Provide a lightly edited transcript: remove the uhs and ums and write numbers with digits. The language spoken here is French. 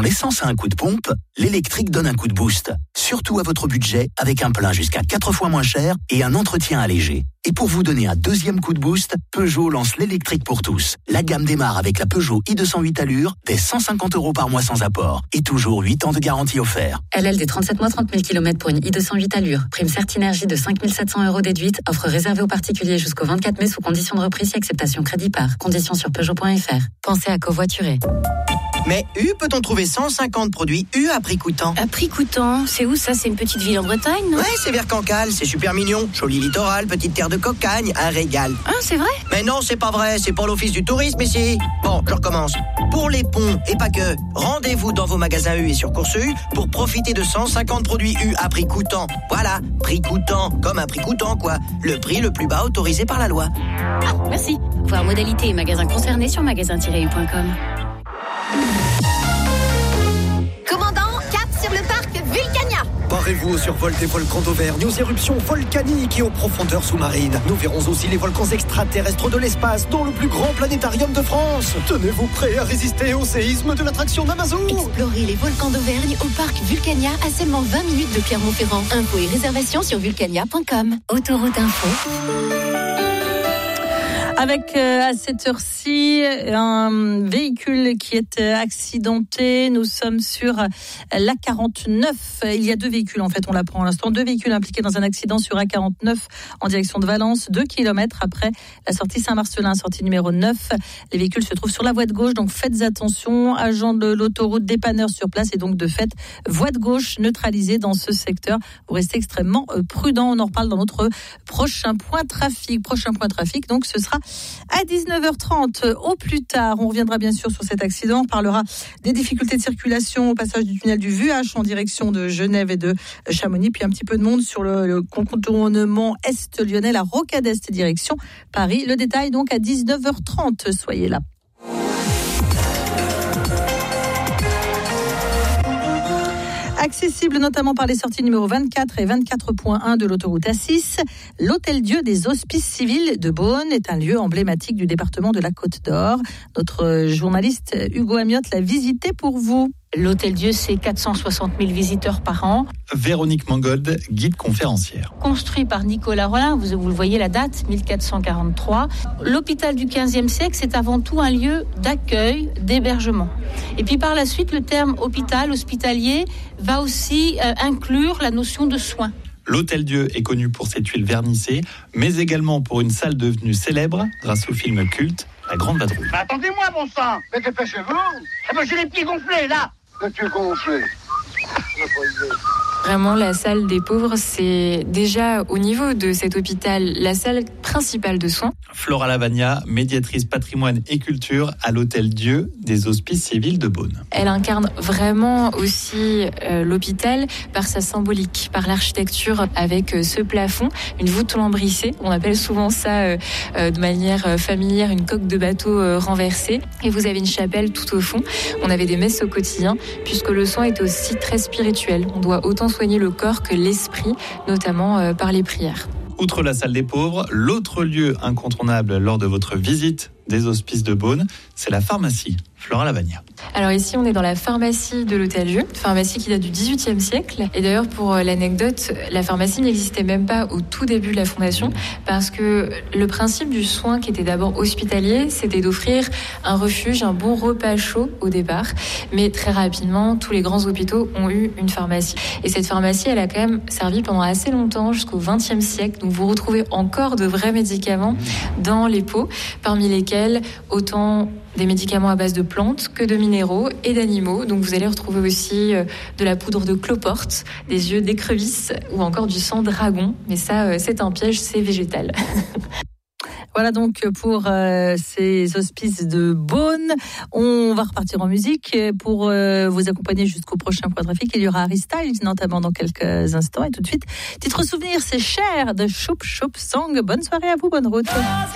l'essence a un coup de pompe, l'électrique donne un coup de boost. Surtout à votre budget, avec un plein jusqu'à 4 fois moins cher et un entretien allégé. Et pour vous donner un deuxième coup de boost, Peugeot lance l'électrique pour tous. La gamme démarre avec la Peugeot i208 Allure, dès 150 € par mois sans apport. Et toujours 8 ans de garantie offert. LLD 37 mois, 30 000 km pour une i208 Allure. Prime Certinergie de 5 700 € déduite. Offre réservée aux particuliers jusqu'au 24 mai sous condition de reprise et acceptation crédit par. Conditions sur Peugeot.fr. Pensez à covoiturer. Mais U, peut-on trouver 150 produits U à prix coûtant? À prix coûtant, c'est où ça? C'est une petite ville en Bretagne, non? Ouais, c'est vers Cancale, c'est super mignon. Joli littoral, petite terre de cocagne, un régal. Ah, c'est vrai? Mais non, c'est pas vrai, c'est pour l'office du tourisme ici. Bon, je recommence. Pour les ponts, et pas que, rendez-vous dans vos magasins U et sur Course U pour profiter de 150 produits U à prix coûtant. Voilà, prix coûtant, comme un prix coûtant quoi. Le prix le plus bas autorisé par la loi. Ah, merci. Voir modalité et magasins concernés sur magasin-u.com. Commandant, cap sur le parc Vulcania. Parez-vous au survol des volcans d'Auvergne, aux éruptions volcaniques et aux profondeurs sous-marines. Nous verrons aussi les volcans extraterrestres de l'espace, dont le plus grand planétarium de France. Tenez-vous prêts à résister au séisme de l'attraction d'Amazon. Explorez les volcans d'Auvergne au parc Vulcania à seulement 20 minutes de Clermont-Ferrand. Infos et réservations sur vulcania.com. Autoroute Info. Avec à cette heure-ci un véhicule qui est accidenté. Nous sommes sur l'A49. Il y a deux véhicules en fait, on l'apprend à l'instant. Deux véhicules impliqués dans un accident sur A49 en direction de Valence, 2 kilomètres après la sortie Saint-Marcelin, sortie numéro 9. Les véhicules se trouvent sur la voie de gauche, donc faites attention. Agents de l'autoroute, dépanneurs sur place et donc de fait, voie de gauche neutralisée dans ce secteur. Vous restez extrêmement prudent. On en reparle dans notre prochain point trafic. Donc ce sera à 19h30 au plus tard. On reviendra bien sûr sur cet accident. On parlera des difficultés de circulation au passage du tunnel du Vuache en direction de Genève et de Chamonix. Puis un petit peu de monde sur le contournement est lyonnais, la rocade est direction Paris. Le détail donc à 19h30. Soyez là. Accessible notamment par les sorties numéro 24 et 24.1 de l'autoroute A6, l'Hôtel-Dieu des Hospices Civils de Beaune est un lieu emblématique du département de la Côte d'Or. Notre journaliste Hugo Amiotte l'a visité pour vous. L'Hôtel-Dieu, c'est 460 000 visiteurs par an. Véronique Mangold, guide conférencière. Construit par Nicolas Rollin, vous le voyez la date, 1443. L'hôpital du XVe siècle, c'est avant tout un lieu d'accueil, d'hébergement. Et puis par la suite, le terme hôpital, hospitalier, va aussi inclure la notion de soins. L'Hôtel-Dieu est connu pour ses tuiles vernissées, mais également pour une salle devenue célèbre grâce au film culte La Grande Vadrouille. Mais attendez-moi, bon sang. Mais dépêchez-vous. J'ai les pieds gonflés, là. Les pieds gonflés. Vraiment, la salle des pauvres, c'est déjà au niveau de cet hôpital la salle principale de soins. Flora Lavagna, médiatrice patrimoine et culture à l'Hôtel-Dieu des Hospices Civils de Beaune. Elle incarne vraiment aussi l'hôpital par sa symbolique, par l'architecture avec ce plafond, une voûte lambrissée. On appelle souvent ça de manière familière une coque de bateau renversée. Et vous avez une chapelle tout au fond. On avait des messes au quotidien puisque le soin est aussi très spirituel. On doit autant soigner le corps que l'esprit, notamment par les prières. Outre la salle des pauvres, l'autre lieu incontournable lors de votre visite des hospices de Beaune, c'est la pharmacie. Flora Lavagna. Alors ici, on est dans la pharmacie de l'Hôtel-Dieu, pharmacie qui date du XVIIIe siècle. Et d'ailleurs, pour l'anecdote, la pharmacie n'existait même pas au tout début de la fondation, parce que le principe du soin, qui était d'abord hospitalier, c'était d'offrir un refuge, un bon repas chaud au départ. Mais très rapidement, tous les grands hôpitaux ont eu une pharmacie. Et cette pharmacie, elle a quand même servi pendant assez longtemps, jusqu'au XXe siècle. Donc vous retrouvez encore de vrais médicaments dans les pots, parmi lesquels autant des médicaments à base de plantes que de minéraux et d'animaux. Donc vous allez retrouver aussi de la poudre de cloporte, des yeux d'écrevisse ou encore du sang dragon. Mais ça, c'est un piège, c'est végétal. Voilà donc pour ces hospices de Beaune. On va repartir en musique pour vous accompagner jusqu'au prochain point trafic. Il y aura Harry Styles notamment dans quelques instants. Et tout de suite, titre souvenir, c'est Cher de Choup Choup Song. Bonne soirée à vous, bonne route.